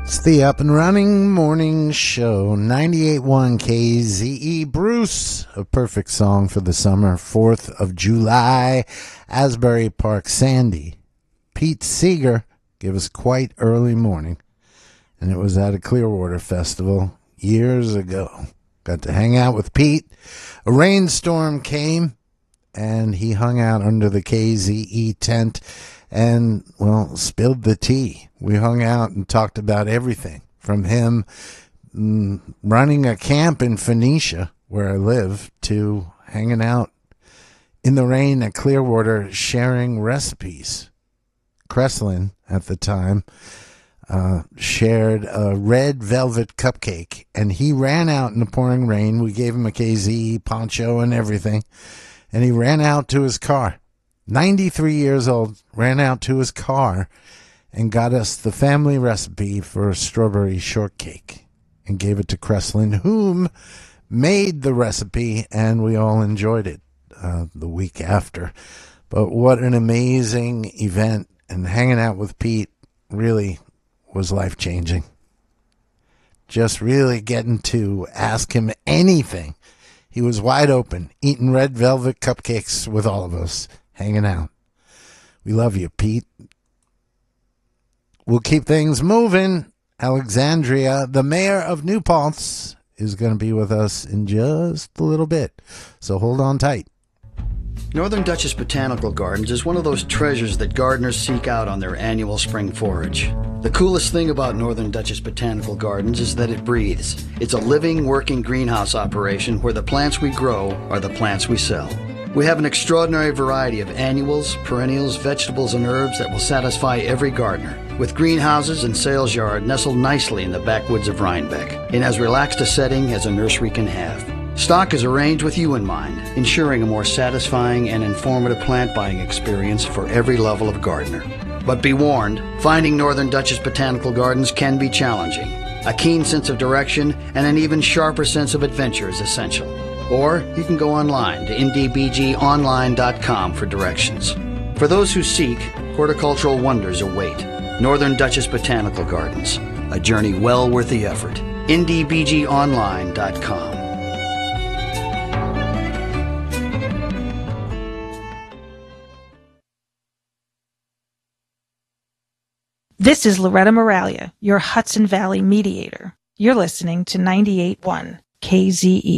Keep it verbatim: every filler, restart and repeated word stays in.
It's the Up and Running Morning Show, ninety-eight point one K Z E. Bruce, a perfect song for the summer, fourth of July, Asbury Park. Sandy, Pete Seeger, give us quite early morning, and it was at a Clearwater Festival years ago. Got to hang out with Pete. A rainstorm came, and he hung out under the K Z E tent and, well, spilled the tea. We hung out and talked about everything from him mm, running a camp in Phoenicia, where I live, to hanging out in the rain at Clearwater, sharing recipes. Kreslin, at the time, uh, shared a red velvet cupcake, and he ran out in the pouring rain. We gave him a K Z E poncho and everything, and he ran out to his car. ninety-three years old, ran out to his car and got us the family recipe for a strawberry shortcake and gave it to Kreslin, whom made the recipe, and we all enjoyed it uh, the week after. But what an amazing event, and hanging out with Pete really was life-changing. Just really getting to ask him anything. He was wide open, eating red velvet cupcakes with all of us, hanging out. We love you, Pete. We'll keep things moving. Alexandria, the mayor of New Paltz, is going to be with us in just a little bit, so hold on tight. Northern Dutchess Botanical Gardens is one of those treasures that gardeners seek out on their annual spring forage. The coolest thing about Northern Dutchess Botanical Gardens is that it breathes. It's a living, working greenhouse operation where the plants we grow are the plants we sell. We have an extraordinary variety of annuals, perennials, vegetables, and herbs that will satisfy every gardener, with greenhouses and sales yard nestled nicely in the backwoods of Rhinebeck, in as relaxed a setting as a nursery can have. Stock is arranged with you in mind, ensuring a more satisfying and informative plant buying experience for every level of gardener. But be warned, finding Northern Dutchess Botanical Gardens can be challenging. A keen sense of direction and an even sharper sense of adventure is essential. Or you can go online to n d b g online dot com for directions. For those who seek, horticultural wonders await. Northern Dutchess Botanical Gardens, a journey well worth the effort. n d b g online dot com. This is Loretta Moralia, your Hudson Valley mediator. You're listening to ninety-eight point one K Z E.